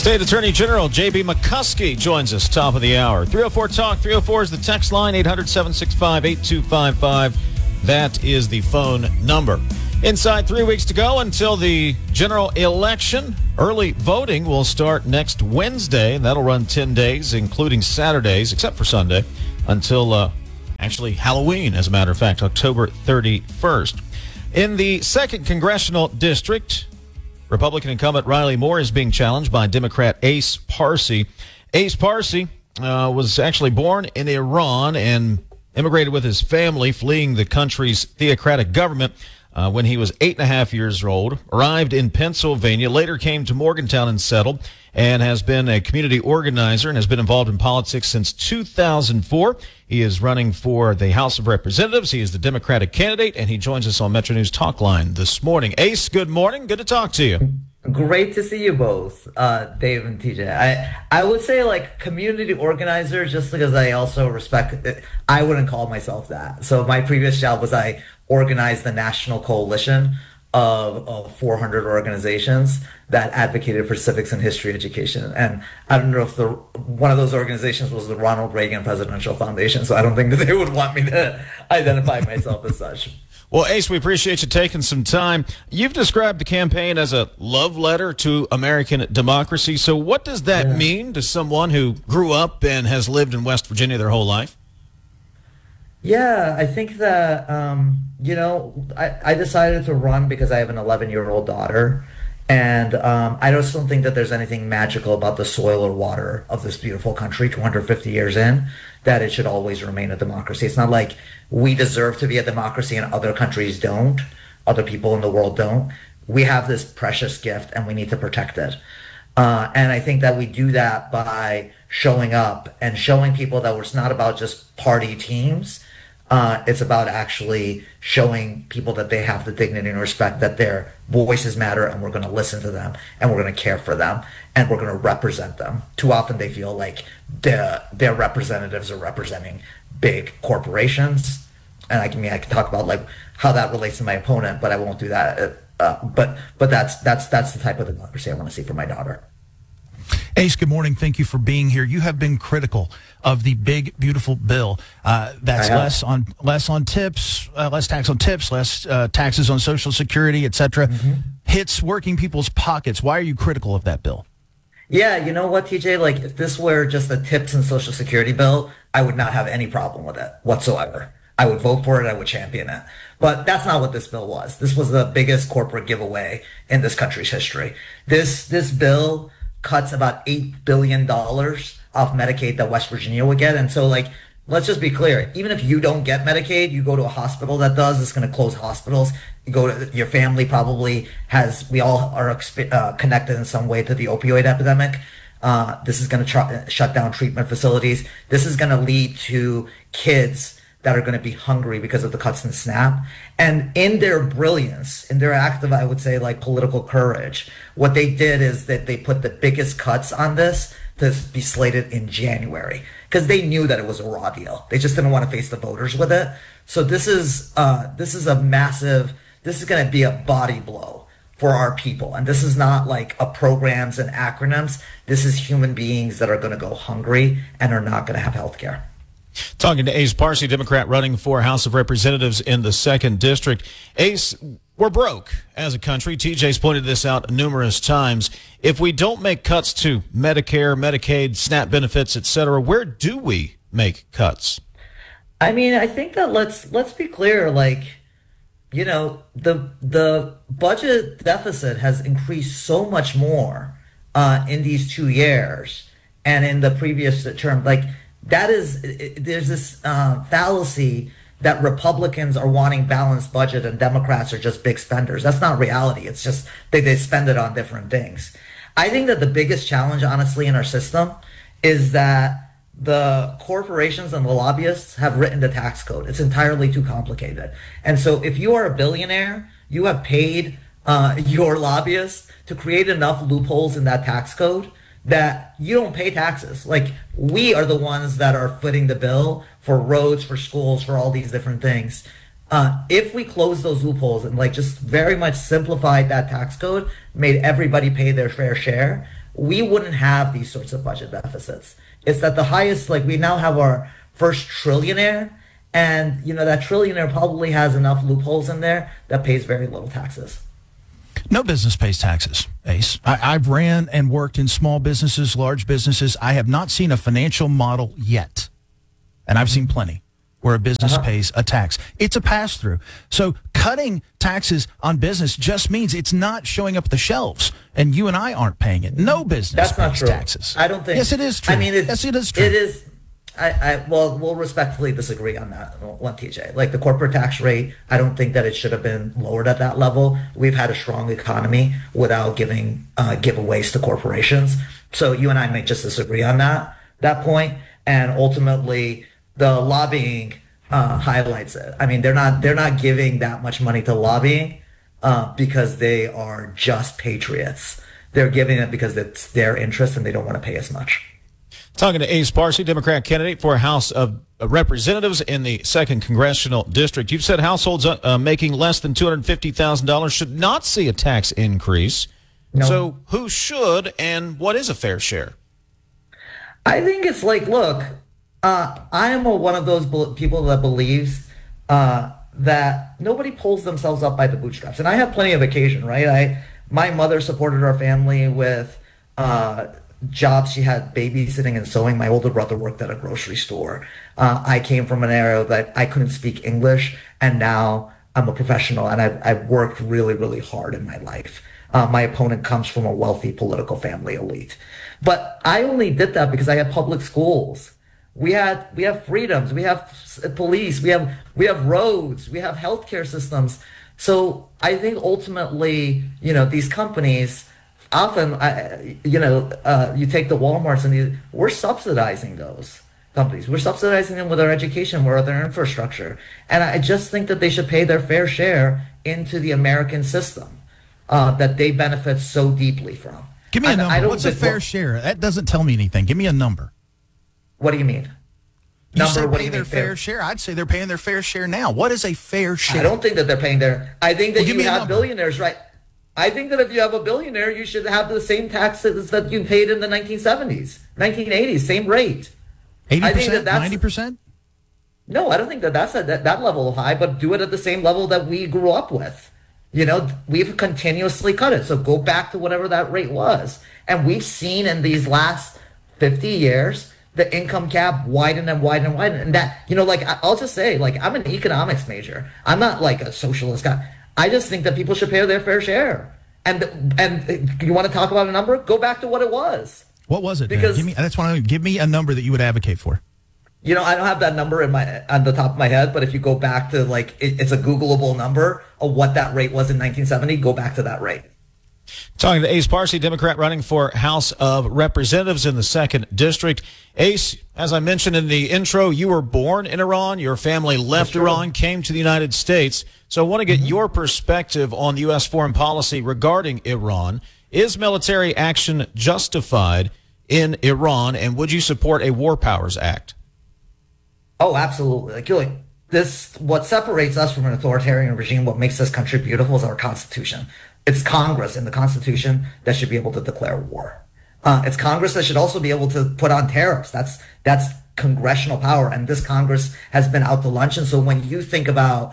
State Attorney General J.B. McCuskey joins us top of the hour. 304-TALK, 304 is the text line, 800-765-8255. That is the phone number. Inside 3 weeks to go until the general election. Early voting will start next Wednesday. That'll run 10 days, including Saturdays, except for Sunday, until actually Halloween, as a matter of fact, October 31st. In the 2nd Congressional District, Republican incumbent Riley Moore is being challenged by Democrat Ace Parsi. Ace Parsi was actually born in Iran and immigrated with his family, fleeing the country's theocratic government when he was 8.5 years old, arrived in Pennsylvania, later came to Morgantown and settled, and has been a community organizer and has been involved in politics since 2004. He is running for the House of Representatives. He is the Democratic candidate, and he joins us on Metro News Talk Line this morning. Ace, good morning. Good to talk to you. Great to see you both, Dave and TJ. I would say like community organizer, just because I also respect it. I wouldn't call myself that. So my previous job was I organized the national coalition of 400 organizations that advocated for civics and history education. And I don't know if one of those organizations was the Ronald Reagan Presidential Foundation, so I don't think that they would want me to identify myself as such. Well, Ace, we appreciate you taking some time. You've described the campaign as a love letter to American democracy. So what does that mean to someone who grew up and has lived in West Virginia their whole life? Yeah, I think that, I decided to run because I have an 11-year-old daughter. And I just don't think that there's anything magical about the soil or water of this beautiful country 250 years in, that it should always remain a democracy. It's not like we deserve to be a democracy and other countries don't, other people in the world don't. We have this precious gift and we need to protect it. And I think that we do that by showing up and showing people that it's not about just party teams. It's about actually showing people that they have the dignity and respect, that their voices matter, and we're going to listen to them, and we're going to care for them, and we're going to represent them. Too often they feel like their representatives are representing big corporations, and I can talk about like how that relates to my opponent, but I won't do that. But that's the type of democracy I want to see for my daughter. Ace, good morning. Thank you for being here. You have been critical of the big, beautiful bill that's less on tips, less tax on tips, less taxes on Social Security, etc. Hits working people's pockets. Why are you critical of that bill? Yeah, you know what, TJ? Like, if this were just a tips and Social Security bill, I would not have any problem with it whatsoever. I would vote for it. I would champion it. But that's not what this bill was. This was the biggest corporate giveaway in this country's history. This bill cuts about $8 billion off Medicaid that West Virginia would get. And so, like, let's just be clear. Even if you don't get Medicaid, you go to a hospital that does, it's going to close hospitals. You go to your family probably we all are connected in some way to the opioid epidemic. This is going to shut down treatment facilities. This is going to lead to kids that are going to be hungry because of the cuts in SNAP. And in their brilliance, in their act of, I would say, like political courage, what they did is that they put the biggest cuts on this to be slated in January, because they knew that it was a raw deal. They just didn't want to face the voters with it. So this is going to be a body blow for our people. And this is not like a programs and acronyms. This is human beings that are going to go hungry and are not going to have health care. Talking to Ace Parsi, Democrat running for House of Representatives in the 2nd District. Ace, we're broke as a country. TJ's pointed this out numerous times. If we don't make cuts to Medicare, Medicaid, SNAP benefits, etc., where do we make cuts? I mean, I think that let's be clear. Like, you know, the budget deficit has increased so much more in these 2 years and in the previous term. Like, there's this fallacy that Republicans are wanting balanced budget and Democrats are just big spenders. That's not reality. It's just they spend it on different things. I think that the biggest challenge, honestly, in our system is that the corporations and the lobbyists have written the tax code. It's entirely too complicated. And so if you are a billionaire, you have paid your lobbyists to create enough loopholes in that tax code that you don't pay taxes. Like, we are the ones that are footing the bill for roads, for schools, for all these different things. If we close those loopholes and like just very much simplified that tax code, made everybody pay their fair share, we wouldn't have these sorts of budget deficits. It's that the highest, like we now have our first trillionaire, and that trillionaire probably has enough loopholes in there that pays very little taxes. No business pays taxes, Ace. I've ran and worked in small businesses, large businesses. I have not seen a financial model yet, and I've seen plenty, where a business pays a tax. It's a pass-through. So cutting taxes on business just means it's not showing up at the shelves, and you and I aren't paying it. No business pays taxes. I don't think. Yes, it is true. I mean, yes, it is true. It is. Well, we'll respectfully disagree on that one, TJ. Like the corporate tax rate, I don't think that it should have been lowered at that level. We've had a strong economy without giving giveaways to corporations. So you and I may just disagree on that point. And ultimately, the lobbying highlights it. I mean, they're not giving that much money to lobbying because they are just patriots. They're giving it because it's their interest and they don't want to pay as much. Talking to Ace Parsi, Democrat candidate for House of Representatives in the 2nd Congressional District. You've said households making less than $250,000 should not see a tax increase. No. So who should, and what is a fair share? I think it's like, look, I am one of those people that believes that nobody pulls themselves up by the bootstraps. And I have plenty of occasion, right? My mother supported our family with jobs. She had babysitting and sewing. My older brother worked at a grocery store. I came from an area that I couldn't speak English, and now I'm a professional, and I've worked really, really hard in my life. My opponent comes from a wealthy political family elite. But I only did that because I had public schools. We have freedoms. We have police. We have roads. We have healthcare systems. So I think ultimately, these companies, often, you take the Walmarts and we're subsidizing those companies. We're subsidizing them with our education, with their infrastructure. And I just think that they should pay their fair share into the American system that they benefit so deeply from. Give me a number. What's a fair share? That doesn't tell me anything. Give me a number. What do you mean? You say pay their fair share. I'd say they're paying their fair share now. What is a fair share? I don't think that they're paying I think that you have billionaires, right? I think that if you have a billionaire, you should have the same taxes that you paid in the 1970s, 1980s, same rate. 80%? 90%? No, I don't think that that's that level high, but do it at the same level that we grew up with. We've continuously cut it. So go back to whatever that rate was. And we've seen in these last 50 years, the income gap widen and widen and widen. And that, I'll just say, I'm an economics major. I'm not like a socialist guy. I just think that people should pay their fair share. And you want to talk about a number? Go back to what it was. What was it? Because give me a number that you would advocate for. I don't have that number on the top of my head, but if you go back to it's a Googleable number of what that rate was in 1970, go back to that rate. Talking to Ace Parsi, Democrat running for House of Representatives in the 2nd District. Ace, as I mentioned in the intro, you were born in Iran. Your family left Iran, came to the United States. So I want to get your perspective on the U.S. foreign policy regarding Iran. Is military action justified in Iran, and would you support a War Powers Act? Oh, absolutely. What separates us from an authoritarian regime, what makes this country beautiful is our Constitution. It's Congress in the Constitution that should be able to declare war. It's Congress that should also be able to put on tariffs. That's congressional power, and this Congress has been out to lunch. And so when you think about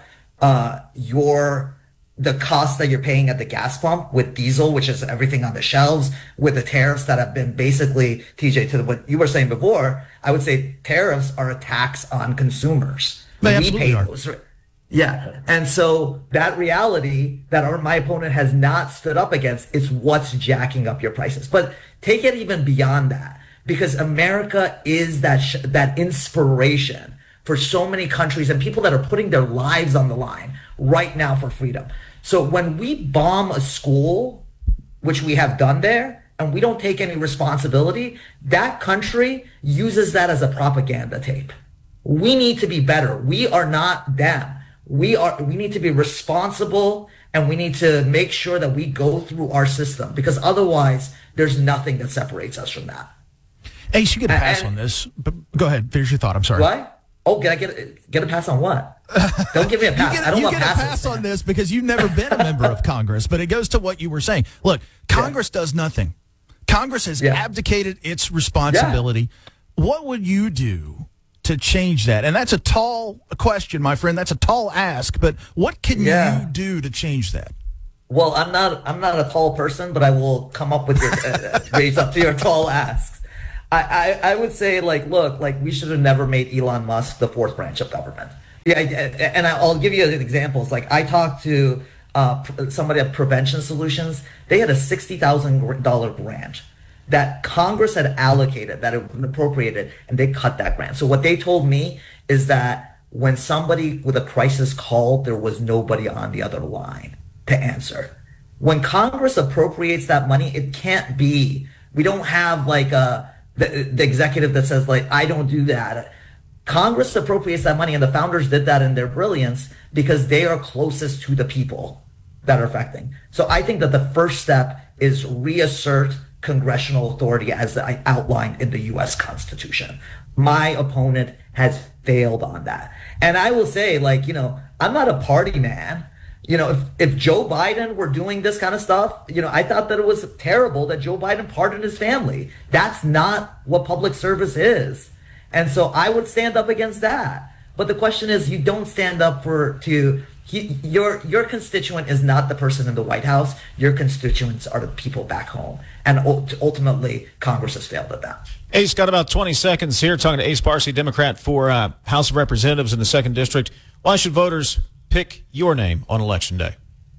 the cost that you're paying at the gas pump with diesel, which is everything on the shelves, with the tariffs that have been basically, TJ, to what you were saying before, I would say tariffs are a tax on consumers. We pay those. Yeah. And so that reality that my opponent has not stood up against is what's jacking up your prices. But take it even beyond that, because America is that inspiration for so many countries and people that are putting their lives on the line right now for freedom. So when we bomb a school, which we have done there, and we don't take any responsibility, that country uses that as a propaganda tape. We need to be better. We are not them. We need to be responsible, and we need to make sure that we go through our system, because otherwise there's nothing that separates us from that. Ace, you get a pass on this, but go ahead. Finish your thought. I'm sorry. What? Oh, can I get a pass on what? Don't give me a pass. I don't want passes. You get a pass on this because you've never been a member of Congress, but it goes to what you were saying. Look, Congress does nothing. Congress has abdicated its responsibility. Yeah. What would you do to change that? And that's a tall question, my friend. That's a tall ask. But what can you do to change that? Well, I'm not a tall person, but I will come up with your raise up to your tall asks. I would say, look, we should have never made Elon Musk the fourth branch of government. Yeah, and I'll give you examples. I talked to somebody at Prevention Solutions. They had a $60,000 grant that Congress had allocated, that had been appropriated, and they cut that grant. So what they told me is that when somebody with a crisis called, there was nobody on the other line to answer. When Congress appropriates that money, it can't be, we don't have the executive that says I don't do that. Congress appropriates that money, and the founders did that in their brilliance because they are closest to the people that are affecting. So I think that the first step is reassert congressional authority as outlined in the U.S. Constitution. My opponent has failed on that. And I will say, I'm not a party man. If Joe Biden were doing this kind of stuff, I thought that it was terrible that Joe Biden pardoned his family. That's not what public service is. And so I would stand up against that. But the question is, you don't stand up your constituent is not the person in the White House. Your constituents are the people back home. And ultimately, Congress has failed at that. Ace, got about 20 seconds here talking to Ace Parsley, Democrat for House of Representatives in the 2nd District. Why should voters pick your name on Election Day?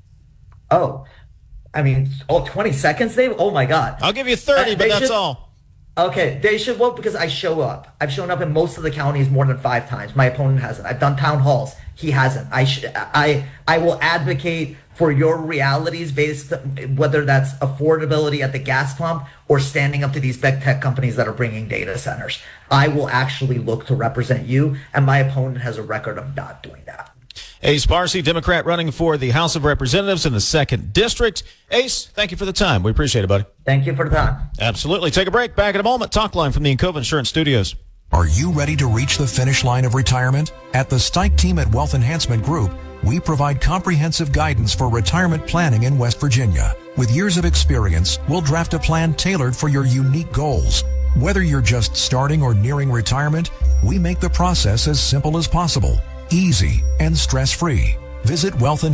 20 seconds, Dave? Oh, my God. I'll give you 30, but that's all. Okay, they should vote because I show up. I've shown up in most of the counties more than 5 times. My opponent hasn't. I've done town halls. He hasn't. I will advocate for your realities based, whether that's affordability at the gas pump or standing up to these big tech companies that are bringing data centers. I will actually look to represent you, and my opponent has a record of not doing that. Ace Parsley, Democrat running for the House of Representatives in the 2nd District. Ace, thank you for the time. We appreciate it, buddy. Thank you for the time. Absolutely. Take a break. Back in a moment. Talk line from the Encova Insurance Studios. Are you ready to reach the finish line of retirement? At the Stike team at Wealth Enhancement Group, we provide comprehensive guidance for retirement planning in West Virginia. With years of experience, we'll draft a plan tailored for your unique goals. Whether you're just starting or nearing retirement, we make the process as simple as possible, easy, and stress-free. Visit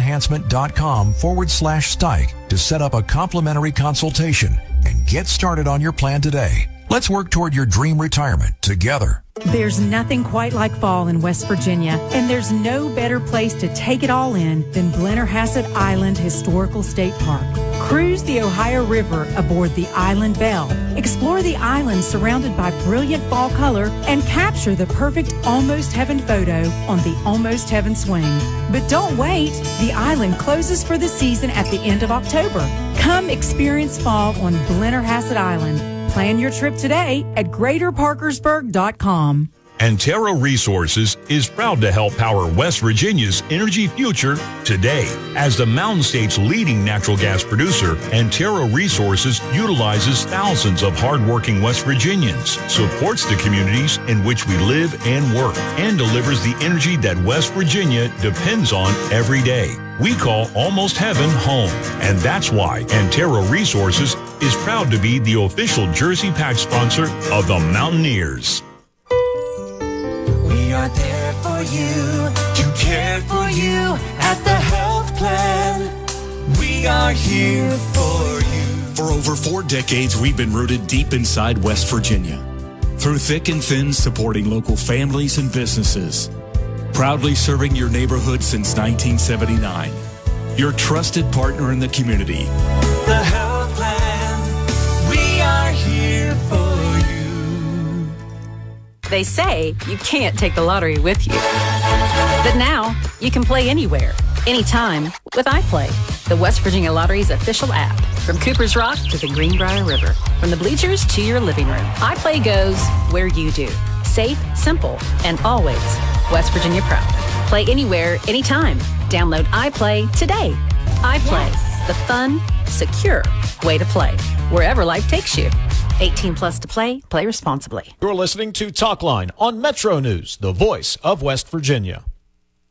wealthenhancement.com/Stike to set up a complimentary consultation and get started on your plan today. Let's work toward your dream retirement together. There's nothing quite like fall in West Virginia, and there's no better place to take it all in than Blennerhassett Island Historical State Park. Cruise the Ohio River aboard the Island Belle. Explore the island surrounded by brilliant fall color and capture the perfect Almost Heaven photo on the Almost Heaven swing. But don't wait. The island closes for the season at the end of October. Come experience fall on Blennerhassett Island. Plan your trip today at GreaterParkersburg.com. Antero Resources is proud to help power West Virginia's energy future today. As the Mountain State's leading natural gas producer, Antero Resources utilizes thousands of hardworking West Virginians, supports the communities in which we live and work, and delivers the energy that West Virginia depends on every day. We call Almost Heaven home, and that's why Antero Resources is proud to be the official Jersey Pack sponsor of the Mountaineers. We are there for you, to care for you at the health plan. We are here for you. For over 4 decades, we've been rooted deep inside West Virginia. Through thick and thin, supporting local families and businesses. Proudly serving your neighborhood since 1979. Your trusted partner in the community. The health plan. We are here for you. They say you can't take the lottery with you. But now, you can play anywhere, anytime with iPlay, the West Virginia Lottery's official app. From Cooper's Rock to the Greenbrier River, from the bleachers to your living room, iPlay goes where you do. Safe, simple, and always West Virginia proud. Play anywhere, anytime. Download iPlay today. iPlay, the fun, secure way to play, wherever life takes you. 18 plus to play. Play responsibly. You're listening to Talk Line on Metro News, the voice of West Virginia. Live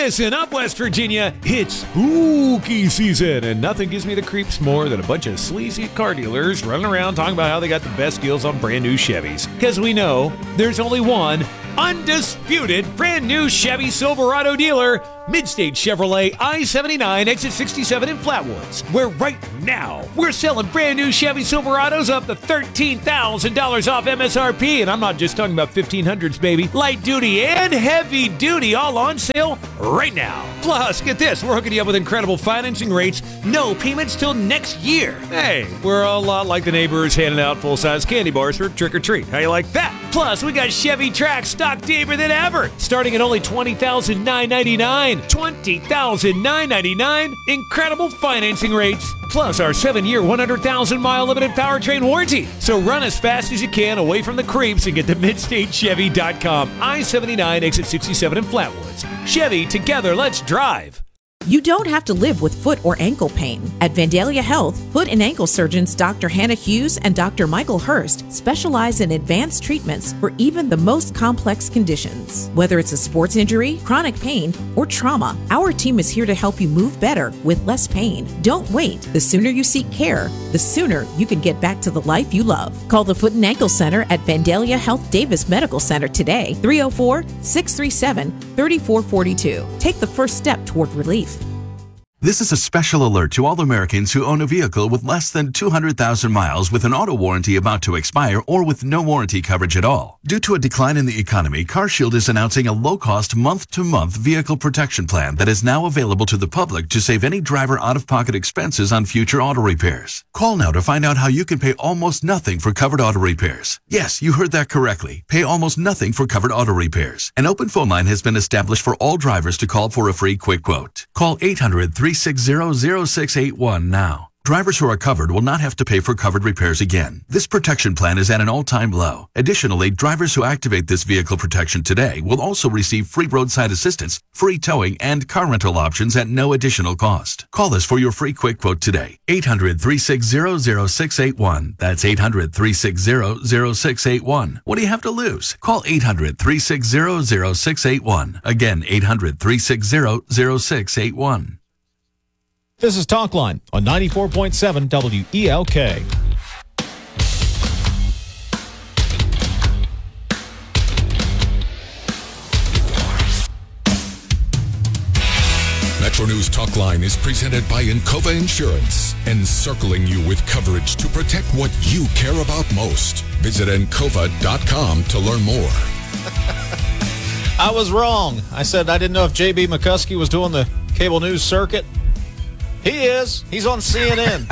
Listen up, West Virginia. It's spooky season, and nothing gives me the creeps more than a bunch of sleazy car dealers running around talking about how they got the best deals on brand new Chevys. Because we know there's only one undisputed brand new Chevy Silverado dealer, Midstate Chevrolet I-79 exit 67 in Flatwoods, where right now we're selling brand new Chevy Silverados up to $13,000 off MSRP, and I'm not just talking about 1500s, baby. Light duty and heavy duty all on sale right now. Plus, get this, we're hooking you up with incredible financing rates, no payments till next year. Hey, we're a lot like the neighbors handing out full-size candy bars for trick-or-treat. How you like that? Plus, we got Chevy Trax stock deeper than ever, starting at only $20,999. $20,999. Incredible financing rates. Plus our 7-year, 100,000-mile limited powertrain warranty. So run as fast as you can away from the creeps and get to MidstateChevy.com. I-79 exit 67 in Flatwoods. Chevy, together, let's drive. You don't have to live with foot or ankle pain. At Vandalia Health, foot and ankle surgeons Dr. Hannah Hughes and Dr. Michael Hurst specialize in advanced treatments for even the most complex conditions. Whether it's a sports injury, chronic pain, or trauma, our team is here to help you move better with less pain. Don't wait. The sooner you seek care, the sooner you can get back to the life you love. Call the Foot and Ankle Center at Vandalia Health Davis Medical Center today, 304-637-3442. Take the first step toward relief. This is a special alert to all Americans who own a vehicle with less than 200,000 miles with an auto warranty about to expire or with no warranty coverage at all. Due to a decline in the economy, CarShield is announcing a low-cost month-to-month vehicle protection plan that is now available to the public to save any driver out-of-pocket expenses on future auto repairs. Call now to find out how you can pay almost nothing for covered auto repairs. Yes, you heard that correctly. Pay almost nothing for covered auto repairs. An open phone line has been established for all drivers to call for a free quick quote. Call 800-360-0681 now. Drivers who are covered will not have to pay for covered repairs again. This protection plan is at an all-time low. Additionally, drivers who activate this vehicle protection today will also receive free roadside assistance, free towing, and car rental options at no additional cost. Call us for your free quick quote today. 800-360-0681. That's 800-360-0681. What do you have to lose? Call 800-360-0681. Again, 800-360-0681. This is Talkline on 94.7 WELK. Metro News Talkline is presented by Encova Insurance, encircling you with coverage to protect what you care about most. Visit Encova.com to learn more. I was wrong. I said I didn't know if J.B. McCuskey was doing the cable news circuit. He is. He's on CNN.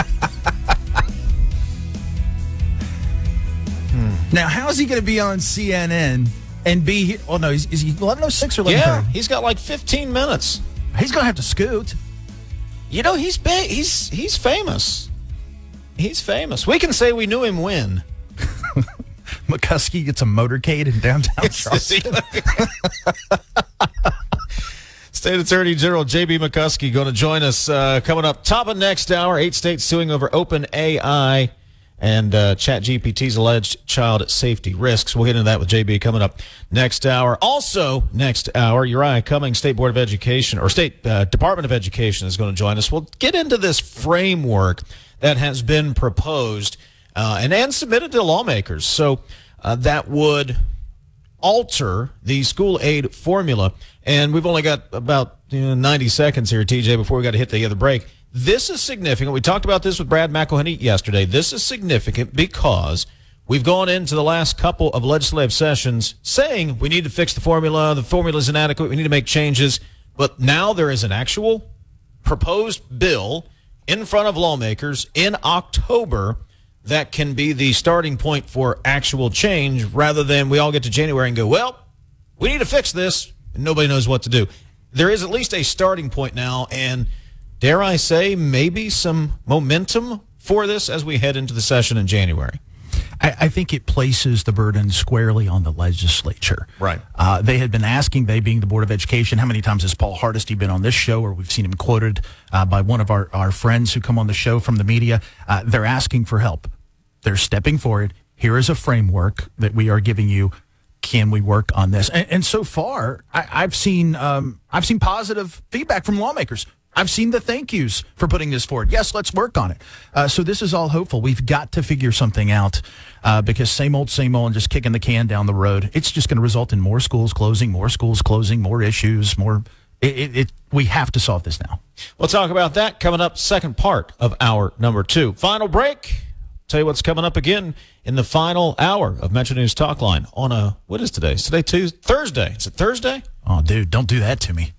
Now, how is he going to be on CNN and be here? Oh, no, is he 11:06 or 11:30? Yeah, he's got like 15 minutes. He's going to have to scoot. You know, he's big. He's famous. He's famous. We can say we knew him when. McCuskey gets a motorcade in downtown Charleston. State Attorney General J.B. McCuskey going to join us coming up top of next hour. 8 states suing over OpenAI and ChatGPT's alleged child safety risks. We'll get into that with J.B. coming up next hour. Also, next hour, Uriah Cummings, State Board of Education, or State Department of Education is going to join us. We'll get into this framework that has been proposed and submitted to lawmakers. So that would alter the school aid formula. And we've only got about 90 seconds here, TJ, before we got to hit the other break. This is significant. We talked about this with Brad McElhenney yesterday. This is significant because we've gone into the last couple of legislative sessions saying we need to fix the formula is inadequate, we need to make changes. But now there is an actual proposed bill in front of lawmakers in October that can be the starting point for actual change rather than we all get to January and go, well, we need to fix this, and nobody knows what to do. There is at least a starting point now, and dare I say, maybe some momentum for this as we head into the session in January. I think it places the burden squarely on the legislature. Right. They had been asking, they being the Board of Education, how many times has Paul Hardesty been on this show, or we've seen him quoted by one of our friends who come on the show from the media. They're asking for help. They're stepping forward. Here is a framework that we are giving you. can we work on this? And so far, I've seen positive feedback from lawmakers. I've seen the thank yous for putting this forward. Yes, let's work on it. So this is all hopeful. We've got to figure something out because same old, and just kicking the can down the road. It's just going to result in more schools closing, more issues, we have to solve this now. We'll talk about that coming up, second part of hour number 2. Final break. Tell you what's coming up again in the final hour of Metro News Talk Line on what is today? Is today Thursday? Is it Thursday? Oh, dude, don't do that to me.